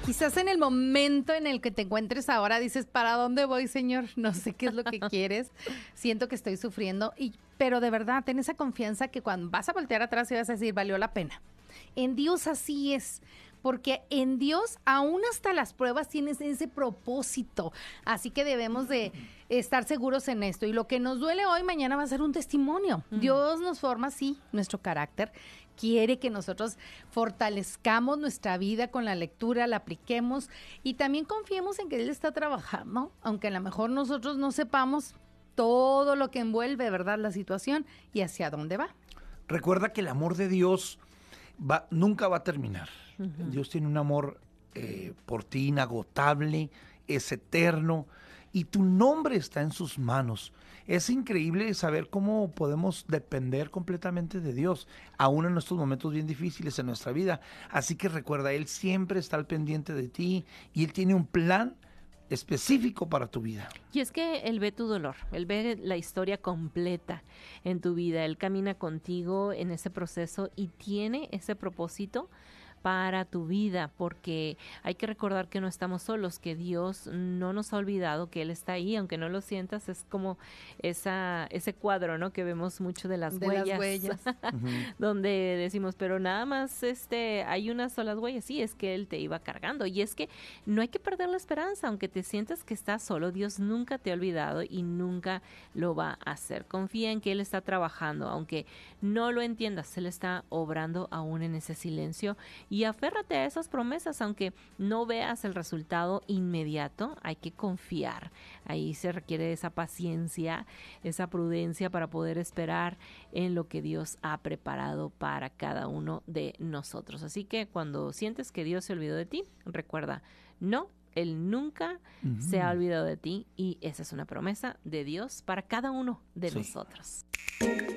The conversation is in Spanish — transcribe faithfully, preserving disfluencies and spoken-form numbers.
Quizás en el momento en el que te encuentres ahora dices, ¿para dónde voy, Señor? No sé qué es lo que quieres. Siento que estoy sufriendo. Y, pero de verdad, ten esa confianza que cuando vas a voltear atrás y vas a decir, valió la pena. En Dios así es. Porque en Dios, aún hasta las pruebas, tienes ese propósito. Así que debemos de estar seguros en esto. Y lo que nos duele hoy, mañana va a ser un testimonio. Mm. Dios nos forma así, nuestro carácter. Quiere que nosotros fortalezcamos nuestra vida con la lectura, la apliquemos y también confiemos en que Él está trabajando, aunque a lo mejor nosotros no sepamos todo lo que envuelve, ¿verdad?, la situación y hacia dónde va. Recuerda que el amor de Dios va, nunca va a terminar. Uh-huh. Dios tiene un amor eh, por ti inagotable, es eterno y tu nombre está en sus manos. Es increíble saber cómo podemos depender completamente de Dios, aún en estos momentos bien difíciles en nuestra vida. Así que recuerda, Él siempre está al pendiente de ti y Él tiene un plan específico para tu vida. Y es que Él ve tu dolor, Él ve la historia completa en tu vida, Él camina contigo en ese proceso y tiene ese propósito para tu vida, porque hay que recordar que no estamos solos, que Dios no nos ha olvidado, que Él está ahí, aunque no lo sientas, es como esa ese cuadro, ¿no?, que vemos mucho de las de huellas, las huellas. uh-huh. donde decimos, pero nada más este hay unas solas huellas, sí, es que Él te iba cargando, y es que no hay que perder la esperanza, aunque te sientas que estás solo, Dios nunca te ha olvidado y nunca lo va a hacer. Confía en que Él está trabajando, aunque no lo entiendas, Él está obrando aún en ese silencio. Y aférrate a esas promesas, aunque no veas el resultado inmediato, hay que confiar. Ahí se requiere esa paciencia, esa prudencia para poder esperar en lo que Dios ha preparado para cada uno de nosotros. Así que cuando sientes que Dios se olvidó de ti, recuerda, no, Él nunca uh-huh. se ha olvidado de ti y esa es una promesa de Dios para cada uno de sí. nosotros.